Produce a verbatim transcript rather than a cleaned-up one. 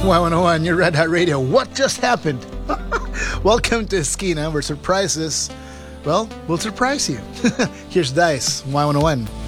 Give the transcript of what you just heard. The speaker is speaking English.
Y one oh one, your Red Hat Radio. What just happened? Welcome to Esquina, where surprises, well, will surprise you. Here's Dice, Y one oh one.